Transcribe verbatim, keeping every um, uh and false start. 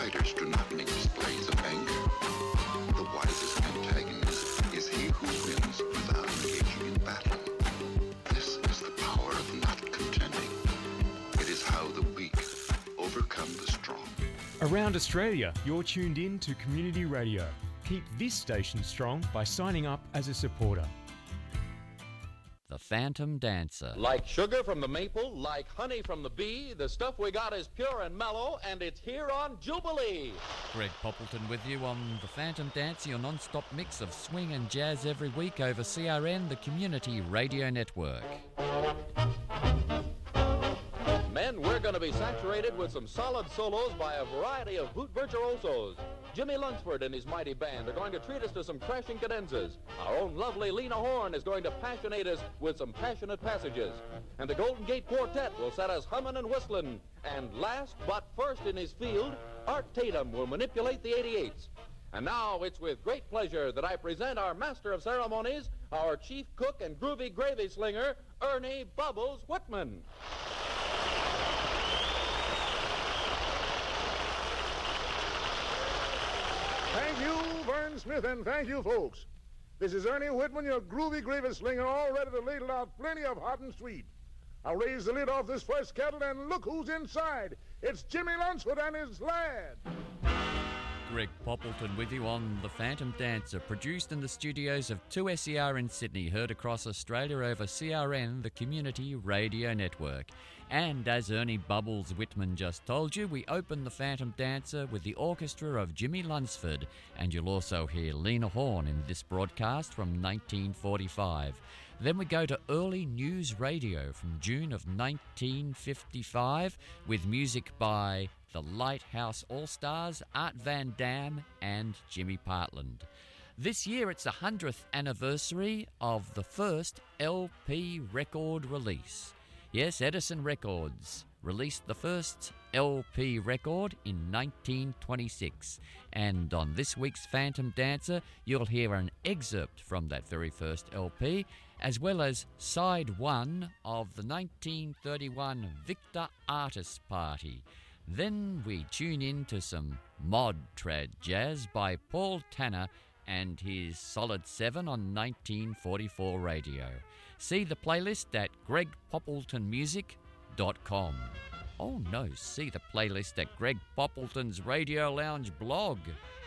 fighters do not make displays of anger. The wisest antagonist is he who wins without engaging in battle. This is the power of not contending. It is how the weak overcome the strong. Around Australia, you're tuned in to Community Radio. Keep this station strong by signing up as a supporter. The Phantom Dancer. Like sugar from the maple, like honey from the bee, the stuff we got is pure and mellow, and it's here on Jubilee. Greg Poppleton with you on The Phantom Dancer, your non-stop mix of swing and jazz every week over C R N, the Community Radio Network. Men, we're going to be saturated with some solid solos by a variety of boot virtuosos. Jimmy Lunsford and his mighty band are going to treat us to some crashing cadenzas. Our own lovely Lena Horne is going to passionate us with some passionate passages. And the Golden Gate Quartet will set us humming and whistling. And last but first in his field, Art Tatum will manipulate the eighty-eights. And now it's with great pleasure that I present our master of ceremonies, our chief cook and groovy gravy slinger, Ernie Bubbles Whitman. Thank you, Vern Smith, and thank you, folks. This is Ernie Whitman, your groovy gravy slinger, all ready to ladle out plenty of hot and sweet. I'll raise the lid off this first kettle, and look who's inside. It's Jimmy Lunsford and his lad. Greg Poppleton with you on The Phantom Dancer, produced in the studios of two S E R in Sydney, heard across Australia over C R N, the Community Radio Network. And as Ernie Bubbles Whitman just told you, we open The Phantom Dancer with the orchestra of Jimmy Lunsford, and you'll also hear Lena Horne in this broadcast from nineteen forty-five. Then we go to early news radio from June of nineteen fifty-five with music by the Lighthouse All-Stars, Art Van Dam and Jimmy Partland. This year it's the one hundredth anniversary of the first L P record release. Yes, Edison Records released the first L P record in nineteen twenty-six. And on this week's Phantom Dancer, you'll hear an excerpt from that very first L P, as well as side one of the nineteen thirty-one Victor Artists Party. Then we tune in to some mod trad jazz by Paul Tanner and his Solid seven on nineteen forty-four radio. See the playlist at greg poppleton music dot com. Oh no, see the playlist at Greg Poppleton's Radio Lounge blog.